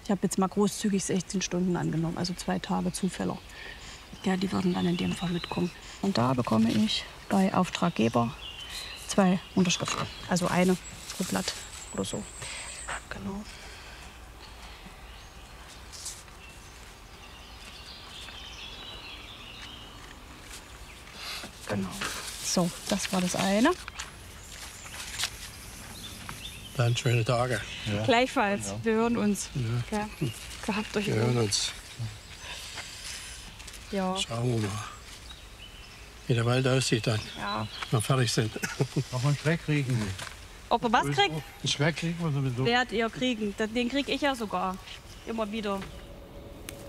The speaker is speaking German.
Ich habe jetzt mal großzügig 16 Stunden angenommen, also 2 Tage Zufäller. Ja, die würden dann in dem Fall mitkommen. Und da bekomme ich bei Auftraggeber 2 Unterschriften. Also eine pro Blatt oder so. Genau. Genau. So, das war das eine. Dann schöne Tage. Ja. Gleichfalls. Ja. Wir hören uns. Ja. Ja. Gehabt euch. Wir hören uns. Ja. Schauen wir mal, wie der Wald aussieht dann, ja. wenn wir fertig sind. Ob wir einen Schreck kriegen. Ob wir was kriegen? Einen Schreck kriegen wir sowieso. Werdet ihr kriegen. Den kriege ich ja sogar. Immer wieder.